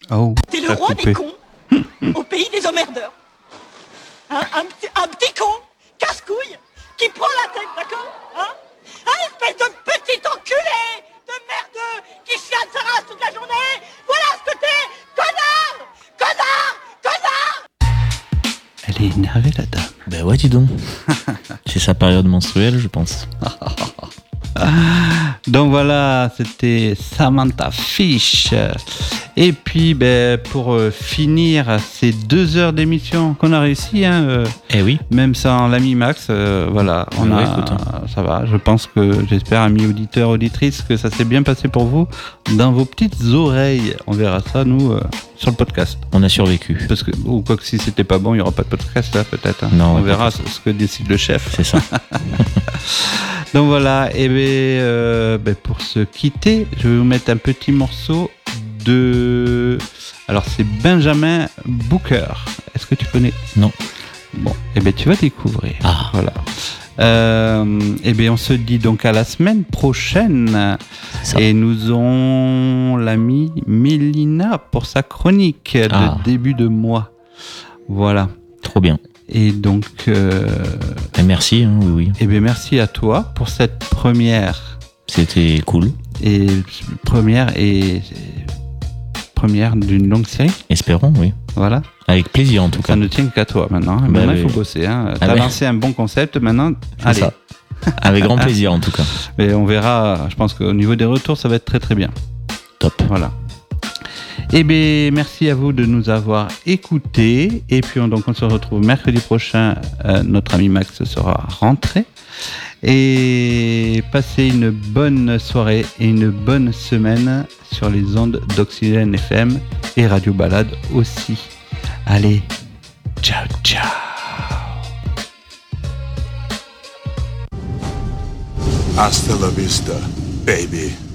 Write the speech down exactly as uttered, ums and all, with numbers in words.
Oh, T'es le roi des cons au pays des emmerdeurs. Un, un, petit- un petit con, casse-couille, qui prend la tête, d'accord, hein? Un espèce de petit enculé de merdeux qui chiale sa race toute la journée. Voilà ce que t'es, connard, connard, connard. Elle est énervée, la dame. Ben ouais, dis donc. C'est sa période menstruelle, je pense. Donc voilà, c'était Samantha Fish. Et puis, ben, pour euh, finir ces deux heures d'émission qu'on a réussi, hein, euh, Eh oui. même sans l'ami Max, euh, voilà, on Ouais, a, écoute, hein. ça va. Je pense que, j'espère, amis auditeurs, auditrices, que ça s'est bien passé pour vous dans vos petites oreilles. On verra ça, nous, euh, sur le podcast. On a survécu. Parce que, ou quoi que si c'était pas bon, il n'y aura pas de podcast, là, peut-être. Hein. Non, on ouais, verra peut-être. ce ce que décide le chef. C'est ça. Donc voilà, et bien, euh, ben, pour se quitter, je vais vous mettre un petit morceau de... Alors c'est Benjamin Booker. Est-ce que tu connais? Non. Bon, et bien tu vas découvrir. Ah. Voilà. Euh, et bien on se dit donc à la semaine prochaine. Ça. Et nous aurons l'amie Mélina pour sa chronique Ah. de début de mois. Voilà. Trop bien. Et donc... Euh, Et merci, hein, oui, oui. et bien merci à toi pour cette première... C'était cool. et première et première d'une longue série. Espérons, oui. Voilà. Avec plaisir, en tout Ça cas. ne tient qu'à toi maintenant. Bah Maintenant, oui. il faut bosser. Hein. Ah T'as ouais. lancé un bon concept. Maintenant, C'est allez. ça. Avec grand plaisir, en tout cas. Et on verra. Je pense qu'au niveau des retours, ça va être très très bien. Top. Voilà. Eh bien, merci à vous de nous avoir écoutés. Et puis, on, donc, on se retrouve mercredi prochain. Euh, notre ami Max sera rentré. Et passez une bonne soirée et une bonne semaine sur les ondes d'Oxygène F M et Radio Balade aussi. Allez, ciao, ciao. Hasta la vista, baby.